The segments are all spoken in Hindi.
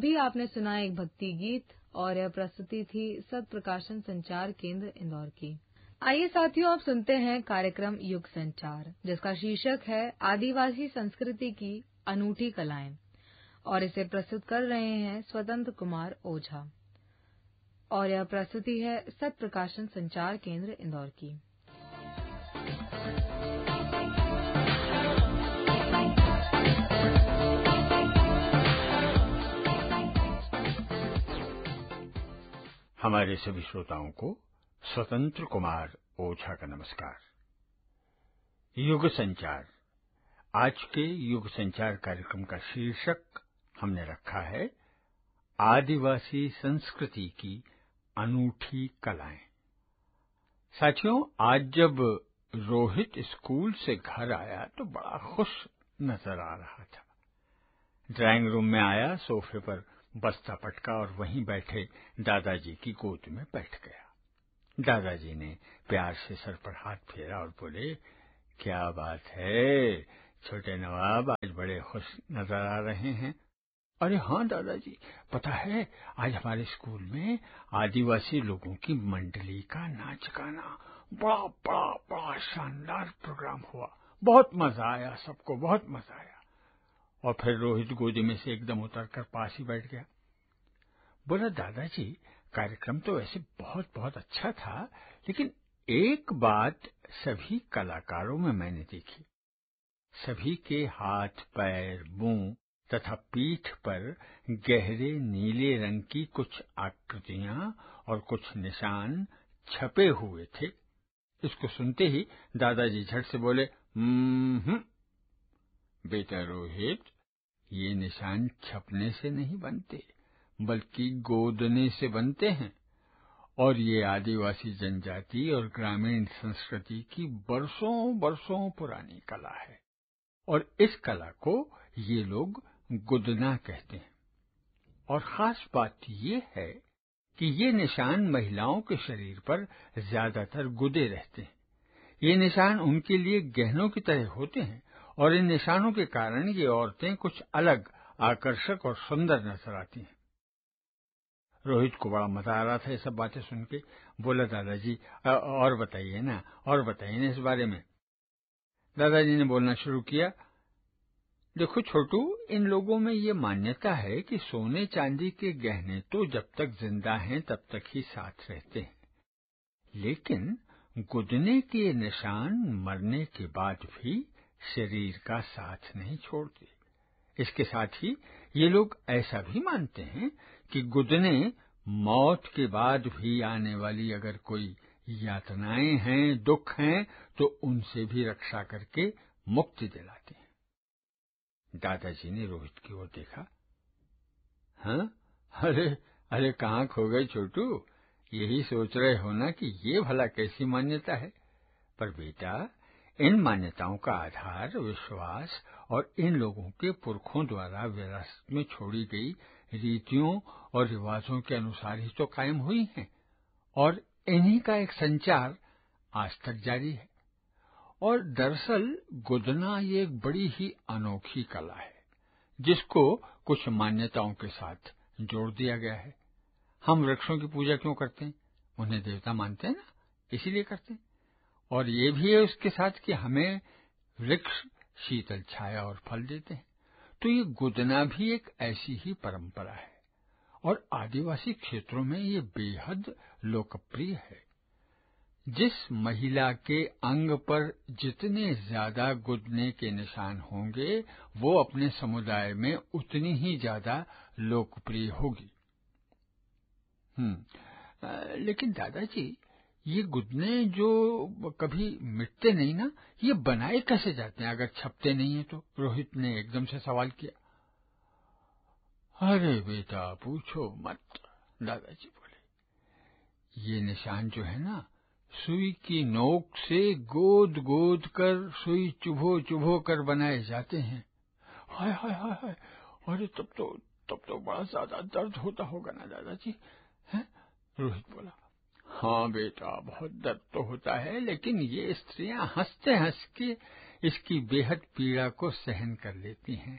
अभी आपने सुना एक भक्ति गीत और यह प्रस्तुति थी सत्प्रकाशन संचार केंद्र इंदौर की। आइए साथियों, आप सुनते हैं कार्यक्रम युग संचार, जिसका शीर्षक है आदिवासी संस्कृति की अनूठी कलाएं, और इसे प्रस्तुत कर रहे हैं स्वतंत्र कुमार ओझा, और यह प्रस्तुति है सत्प्रकाशन संचार केंद्र इंदौर की। हमारे सभी श्रोताओं को स्वतंत्र कुमार ओझा का नमस्कार। युग संचार, आज के युग संचार कार्यक्रम का शीर्षक हमने रखा है आदिवासी संस्कृति की अनूठी कलाएं। साथियों, आज जब रोहित स्कूल से घर आया तो बड़ा खुश नजर आ रहा था। ड्राइंग रूम में आया, सोफे पर बस्ता पटका और वहीं बैठे दादाजी की गोद में बैठ गया। दादाजी ने प्यार से सर पर हाथ फेरा और बोले, क्या बात है छोटे नवाब, आज बड़े खुश नजर आ रहे हैं। अरे हाँ दादाजी, पता है आज हमारे स्कूल में आदिवासी लोगों की मंडली का नाच गाना बड़ा बड़ा बड़ा शानदार प्रोग्राम हुआ। बहुत मजा आया, सबको बहुत मजा आया। और फिर रोहित गोदी में से एकदम उतरकर पास ही बैठ गया। बोला, दादाजी कार्यक्रम तो वैसे बहुत बहुत अच्छा था, लेकिन एक बात सभी कलाकारों में मैंने देखी। सभी के हाथ, पैर, मुंह तथा पीठ पर गहरे नीले रंग की कुछ आकृतियां और कुछ निशान छपे हुए थे। इसको सुनते ही दादाजी झट से बोले, बेटा रोहित, ये निशान छपने से नहीं बनते, बल्कि गोदने से बनते हैं। और ये आदिवासी जनजाति और ग्रामीण संस्कृति की बरसों बरसों पुरानी कला है, और इस कला को ये लोग गुदना कहते हैं। और खास बात ये है कि ये निशान महिलाओं के शरीर पर ज्यादातर गुदे रहते हैं। ये निशान उनके लिए गहनों की तरह होते हैं, और इन निशानों के कारण ये औरतें कुछ अलग, आकर्षक और सुंदर नजर आती हैं। रोहित को बड़ा मजा आ रहा था ये सब बातें सुन के। बोला, दादाजी और बताइए ना, और बताइए ना इस बारे में। दादाजी ने बोलना शुरू किया, देखो छोटू, इन लोगों में ये मान्यता है कि सोने चांदी के गहने तो जब तक जिंदा हैं तब तक ही साथ रहते हैं, लेकिन गुदने के निशान मरने के बाद भी शरीर का साथ नहीं छोड़ते। इसके साथ ही ये लोग ऐसा भी मानते हैं कि गुदने मौत के बाद भी आने वाली अगर कोई यातनाएं हैं, दुख हैं, तो उनसे भी रक्षा करके मुक्ति दिलाते हैं। दादाजी ने रोहित की ओर देखा। हाँ, अरे अरे कहाँ खो गए छोटू? यही सोच रहे हो ना कि ये भला कैसी मान्यता है? पर बेटा, इन मान्यताओं का आधार विश्वास और इन लोगों के पुरखों द्वारा विरासत में छोड़ी गई रीतियों और रिवाजों के अनुसार ही तो कायम हुई हैं, और इन्हीं का एक संचार आज तक जारी है। और दरअसल गुदना ये एक बड़ी ही अनोखी कला है, जिसको कुछ मान्यताओं के साथ जोड़ दिया गया है। हम वृक्षों की पूजा क्यों करते हैं? उन्हें देवता मानते हैं ना, इसीलिए करते हैं। और ये भी है उसके साथ कि हमें वृक्ष शीतल छाया और फल देते हैं। तो ये गुदना भी एक ऐसी ही परंपरा है, और आदिवासी क्षेत्रों में ये बेहद लोकप्रिय है। जिस महिला के अंग पर जितने ज्यादा गुदने के निशान होंगे, वो अपने समुदाय में उतनी ही ज्यादा लोकप्रिय होगी। लेकिन दादाजी, ये गुदने जो कभी मिटते नहीं ना, ये बनाए कैसे जाते हैं अगर छपते नहीं है तो? रोहित ने एकदम से सवाल किया। अरे बेटा पूछो मत, दादाजी बोले। ये निशान जो है ना, सुई की नोक से गोद गोद कर, सुई चुभो चुभो कर बनाए जाते हैं। हाय हाय हाय हाय, अरे तब तो बड़ा ज्यादा दर्द होता होगा ना दादाजी? हैं? रोहित बोला। हाँ बेटा, बहुत दर्द तो होता है, लेकिन ये स्त्रियां हंसते हंस के इसकी बेहद पीड़ा को सहन कर लेती हैं।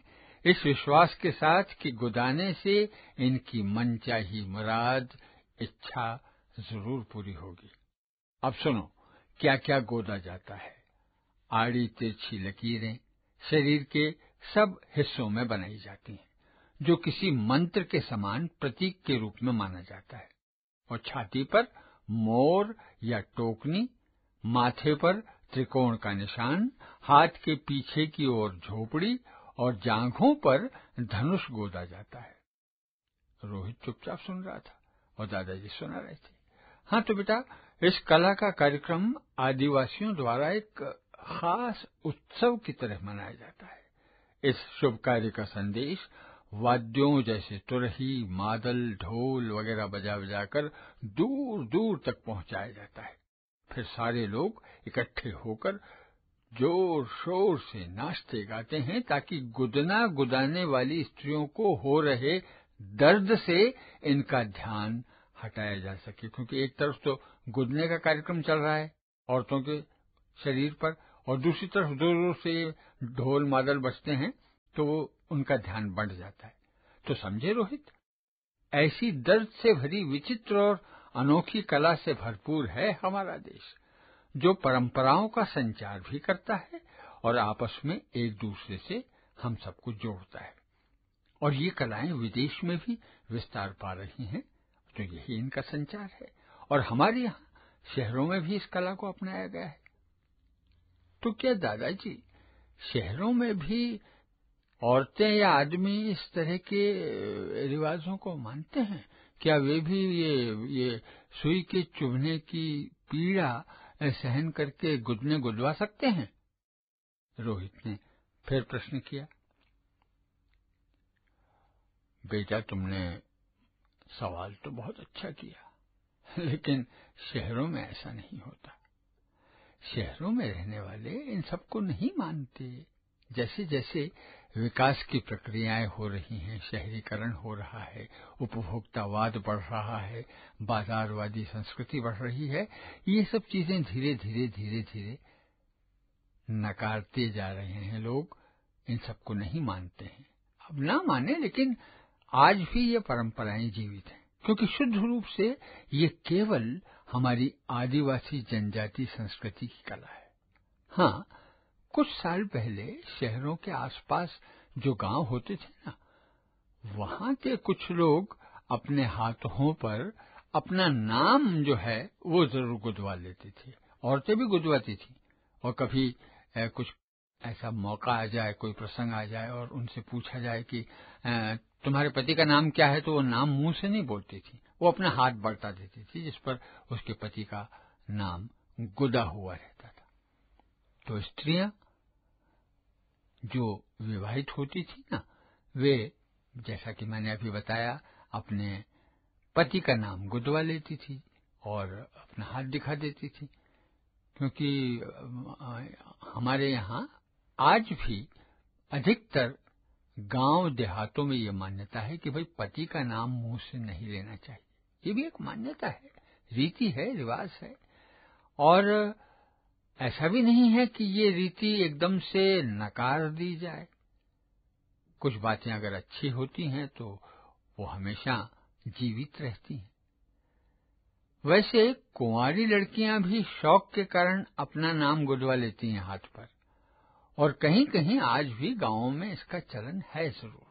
इस विश्वास के साथ कि गुदाने से इनकी मनचाही मुराद, इच्छा जरूर पूरी होगी। अब सुनो क्या क्या गोदा जाता है। आड़ी तिरछी लकीरें शरीर के सब हिस्सों में बनाई जाती हैं, जो किसी मंत्र के समान प्रतीक के रूप में माना जाता है। और छाती पर मोर या टोकनी, माथे पर त्रिकोण का निशान, हाथ के पीछे की ओर झोपड़ी और जांघों पर धनुष गोदा जाता है। रोहित चुपचाप सुन रहा था और दादाजी सुना रहे थे। हाँ तो बेटा, इस कला का कार्यक्रम आदिवासियों द्वारा एक खास उत्सव की तरह मनाया जाता है। इस शुभ कार्य का संदेश वाद्यों जैसे तुरही, मादल, ढोल वगैरह बजा बजाकर दूर दूर तक पहुंचाया जाता है। फिर सारे लोग इकट्ठे होकर जोर शोर से नाचते गाते हैं ताकि गुदना गुदाने वाली स्त्रियों को हो रहे दर्द से इनका ध्यान हटाया जा सके। क्योंकि एक तरफ तो गुदने का कार्यक्रम चल रहा है औरतों के शरीर पर, और दूसरी तरफ दूर दूर से ढोल मादल बजते हैं, तो उनका ध्यान बढ़ जाता है। तो समझे रोहित, ऐसी दर्द से भरी विचित्र और अनोखी कला से भरपूर है हमारा देश, जो परंपराओं का संचार भी करता है और आपस में एक दूसरे से हम सबको जोड़ता है। और ये कलाएं विदेश में भी विस्तार पा रही हैं, तो यही इनका संचार है। और हमारे यहाँ शहरों में भी इस कला को अपनाया गया है। तो क्या दादाजी, शहरों में भी औरतें या आदमी इस तरह के रिवाजों को मानते हैं? क्या वे भी ये सुई के चुभने की पीड़ा सहन करके गुदने गुदवा सकते हैं? रोहित ने फिर प्रश्न किया। बेटा, तुमने सवाल तो बहुत अच्छा किया, लेकिन शहरों में ऐसा नहीं होता। शहरों में रहने वाले इन सबको नहीं मानते। जैसे जैसे विकास की प्रक्रियाएं हो रही हैं, शहरीकरण हो रहा है, उपभोक्तावाद बढ़ रहा है, बाजारवादी संस्कृति बढ़ रही है, ये सब चीजें धीरे धीरे धीरे धीरे नकारते जा रहे हैं। लोग इन सबको नहीं मानते हैं। अब ना माने, लेकिन आज भी ये परंपराएं जीवित हैं, क्योंकि शुद्ध रूप से ये केवल हमारी आदिवासी जनजाति संस्कृति की कला है। हाँ, कुछ साल पहले शहरों के आसपास जो गांव होते थे ना, वहां के कुछ लोग अपने हाथों पर अपना नाम जो है वो जरूर गुदवा लेते थे। औरतें भी गुदवाती थी। और कभी कुछ ऐसा मौका आ जाए, कोई प्रसंग आ जाए और उनसे पूछा जाए कि तुम्हारे पति का नाम क्या है, तो वो नाम मुंह से नहीं बोलती थी, वो अपना हाथ बढ़ा देती थी जिस पर उसके पति का नाम गुदा हुआ रहता था। तो स्त्रियां जो विवाहित होती थी ना, वे, जैसा कि मैंने अभी बताया, अपने पति का नाम गुदवा लेती थी और अपना हाथ दिखा देती थी। क्योंकि हमारे यहाँ आज भी अधिकतर गांव देहातों में ये मान्यता है कि भाई पति का नाम मुंह से नहीं लेना चाहिए। ये भी एक मान्यता है, रीति है, रिवाज है। और ऐसा भी नहीं है कि ये रीति एकदम से नकार दी जाए। कुछ बातें अगर अच्छी होती हैं तो वो हमेशा जीवित रहती हैं। वैसे कुंवारी लड़कियां भी शौक के कारण अपना नाम गुदवा लेती हैं हाथ पर, और कहीं कहीं आज भी गांवों में इसका चलन है जरूर।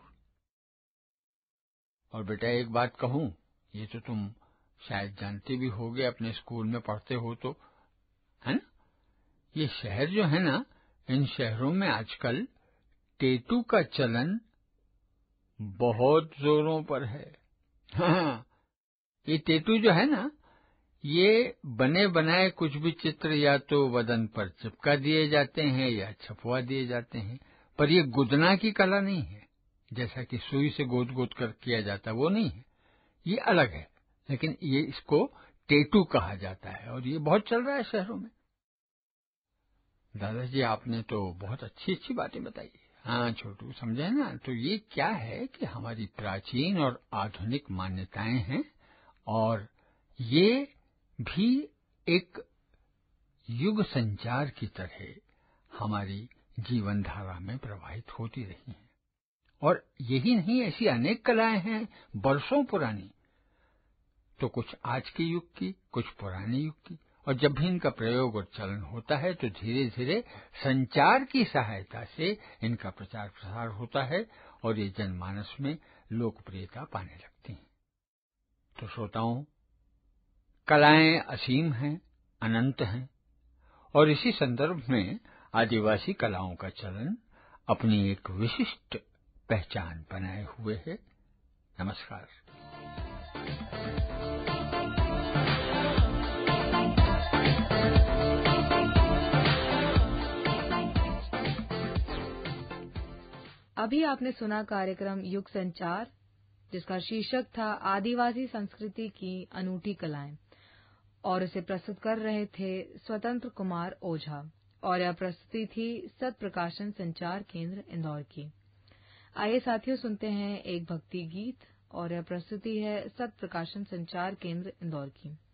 और बेटा, एक बात कहूं, ये तो तुम शायद जानते भी होगे, अपने स्कूल में पढ़ते हो तो, है ना? ये शहर जो है ना, इन शहरों में आजकल टेटू का चलन बहुत जोरों पर है। हाँ, ये टेटू जो है ना, ये बने बनाए कुछ भी चित्र या तो बदन पर चिपका दिए जाते हैं या छपवा दिए जाते हैं, पर ये गुदना की कला नहीं है। जैसा कि सुई से गोद गोद कर किया जाता है, वो नहीं है, ये अलग है। लेकिन ये इसको टेटू कहा जाता है और ये बहुत चल रहा है शहरों में। दादाजी, आपने तो बहुत अच्छी अच्छी बातें बताई। हाँ छोटू, समझे ना? तो ये क्या है कि हमारी प्राचीन और आधुनिक मान्यताएं हैं, और ये भी एक युग संचार की तरह हमारी जीवन धारा में प्रवाहित होती रही हैं। और यही नहीं, ऐसी अनेक कलाएं हैं बरसों पुरानी, तो कुछ आज के युग की, कुछ पुराने युग की। और जब भी इनका प्रयोग और चलन होता है तो धीरे धीरे संचार की सहायता से इनका प्रचार प्रसार होता है और ये जनमानस में लोकप्रियता पाने लगती हैं। तो श्रोताओं, कलाएं असीम हैं, अनंत हैं, और इसी संदर्भ में आदिवासी कलाओं का चलन अपनी एक विशिष्ट पहचान बनाए हुए है। नमस्कार। अभी आपने सुना कार्यक्रम युग संचार, जिसका शीर्षक था आदिवासी संस्कृति की अनूठी कलाएं, और इसे प्रस्तुत कर रहे थे स्वतंत्र कुमार ओझा, और यह प्रस्तुति थी सत प्रकाशन संचार केंद्र इंदौर की। आइए साथियों, सुनते हैं एक भक्ति गीत, और यह प्रस्तुति है सत प्रकाशन संचार केंद्र इंदौर की।